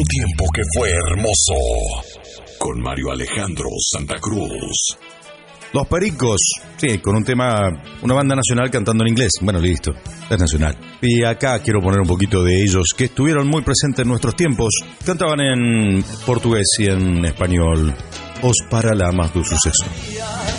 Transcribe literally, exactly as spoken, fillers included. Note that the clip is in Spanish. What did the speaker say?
Un tiempo que fue hermoso. Con Mario Alejandro Santa Cruz. Los Pericos, sí, con un tema, una banda nacional cantando en inglés. Bueno, listo, es nacional. Y acá quiero poner un poquito de ellos que estuvieron muy presentes en nuestros tiempos. Cantaban en portugués y en español. Os Paralamas do Suceso.